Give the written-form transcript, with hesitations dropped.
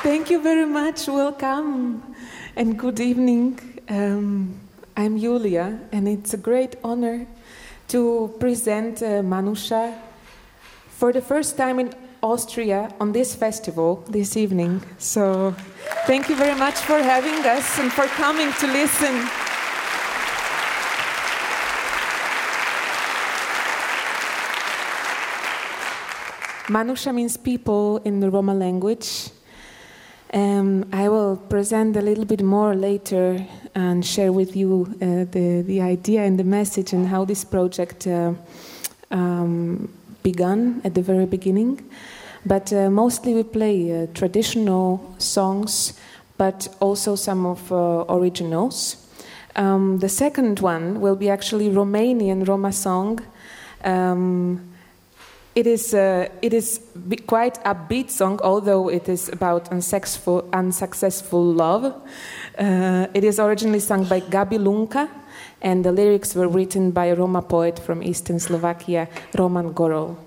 Thank you very much. Welcome and good evening. I'm Julia, and it's a great honor to present Manusha for the first time in Austria on this festival this evening. So thank you very much for having us and for coming to listen. Manusha means people in the Roma language. I will present a little bit more later and share with you the idea and the message and how this project began at the very beginning. But mostly we play traditional songs, but also some of originals. The second one will be actually Romanian Roma song. It is quite a upbeat song, although it is about unsuccessful love. It is originally sung by Gabi Lunka, and the lyrics were written by a Roma poet from Eastern Slovakia, Roman Gorol.